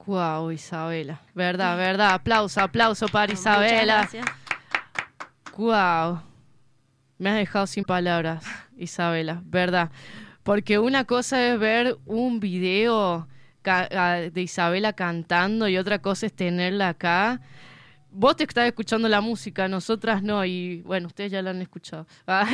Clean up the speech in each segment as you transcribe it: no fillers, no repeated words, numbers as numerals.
Guau, Isabela. Verdad, verdad. Aplauso para Isabela. Muchas gracias. Guau. Me has dejado sin palabras, Isabela. Verdad. Porque una cosa es ver un video de Isabela cantando y otra cosa es tenerla acá. Vos te estás escuchando la música, nosotras no. Y bueno, ustedes ya la han escuchado.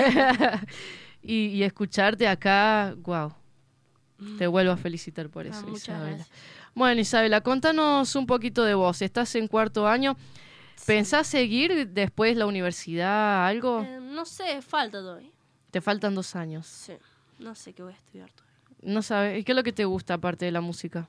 y escucharte acá, guau. Te vuelvo a felicitar por eso, Muchas Isabela. gracias. Bueno, Isabela, contanos un poquito de vos. Estás en cuarto año. ¿Pensás seguir después la universidad, algo? No sé, falta todavía. Te faltan 2 años. Sí, no sé qué voy a estudiar todavía. No sabes. ¿Y qué es lo que te gusta aparte de la música?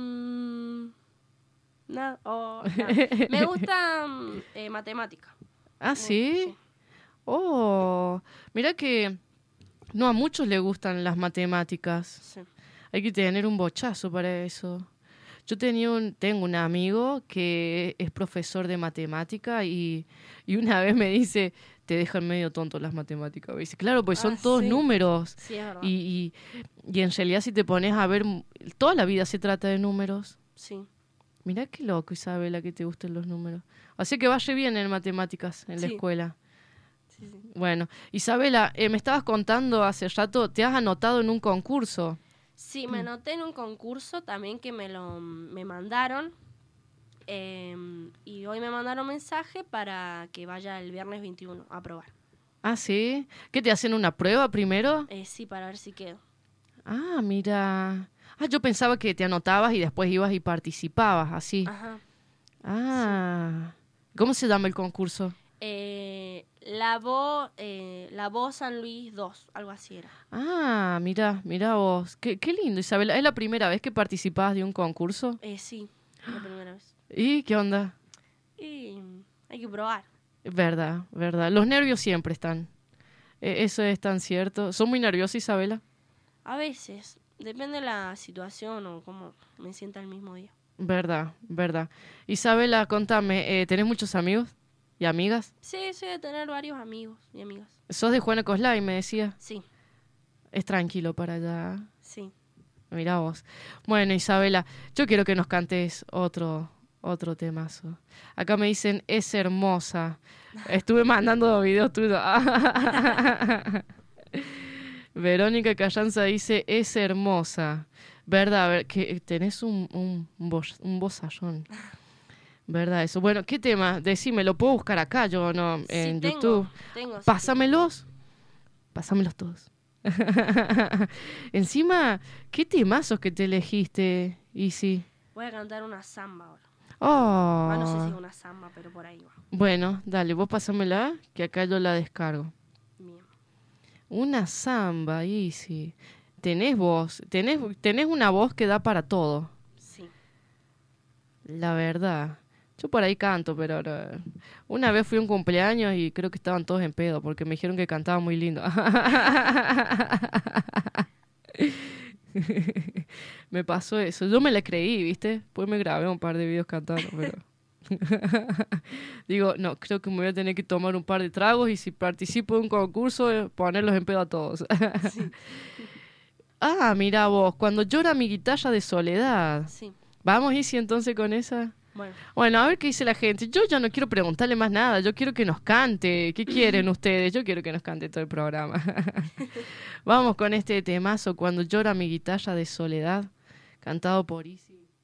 Nada. Me gusta matemática. Ah, ¿sí? Oh, mira que no a muchos les gustan las matemáticas. Sí. Hay que tener un bochazo para eso. Yo tengo un amigo que es profesor de matemática y una vez me dice, te dejan medio tonto las matemáticas. Me dice, claro, pues son todos números. Sí, es verdad. Y en realidad si te pones a ver, toda la vida se trata de números. Sí. Mirá qué loco, Isabela, que te gusten los números. Así que vaya bien en matemáticas en la escuela. Sí. Bueno, Isabela, me estabas contando hace rato, te has anotado en un concurso. Sí, me anoté en un concurso también que me mandaron. Y hoy me mandaron mensaje para que vaya el viernes 21 a probar. Ah, ¿sí? ¿Qué te hacen una prueba primero? Sí, para ver si quedo. Ah, mira. Ah, yo pensaba que te anotabas y después ibas y participabas, así. Ajá. Ah. Sí. ¿Cómo se llama el concurso? La voz San Luis 2, algo así era. Ah, mira vos. Qué lindo, Isabela. ¿Es la primera vez que participabas de un concurso? Sí, la primera vez. ¿Y qué onda? Y hay que probar. Verdad. Los nervios siempre están. Eso es tan cierto. ¿Sos muy nerviosa, Isabela? A veces, depende de la situación o cómo me sienta el mismo día. Verdad. Isabela, contame, ¿tenés muchos amigos y amigas? Sí, soy de tener varios amigos y amigas. ¿Sos de Juana Coslay, me decía? Sí. Es tranquilo para allá. Sí. Mirá vos. Bueno, Isabela, yo quiero que nos cantes otro temazo. Acá me dicen, es hermosa. Estuve mandando videos tuyos. Verónica Callanza dice, es hermosa. ¿Verdad? A ver, que tenés un vozallón. ¿Verdad? Eso. Bueno, ¿qué tema? Decime, ¿lo puedo buscar acá yo no en YouTube? Tengo. Pásamelos todos. Encima, ¿qué temazos que te elegiste, Isi? Voy a cantar una samba ahora. Oh. No sé si es una samba, pero por ahí va. Bueno, dale, vos pásamela, que acá yo la descargo. Bien. Una samba, Isi. Tenés voz, tenés una voz que da para todo. Sí. La verdad. Yo por ahí canto, pero una vez fui a un cumpleaños y creo que estaban todos en pedo porque me dijeron que cantaba muy lindo. Me pasó eso. Yo me la creí, ¿viste? Después me grabé un par de videos cantando, pero... Digo, no, creo que me voy a tener que tomar un par de tragos y si participo de un concurso, ponerlos en pedo a todos. Sí. Ah, mira vos, cuando llora mi guitarra de soledad. Sí. Vamos, Isi, entonces con esa... Bueno, a ver qué dice la gente. Yo ya no quiero preguntarle más nada. Yo quiero que nos cante. ¿Qué quieren ustedes? Yo quiero que nos cante todo el programa. Vamos con este temazo, Cuando llora mi guitarra de soledad, cantado por Isi.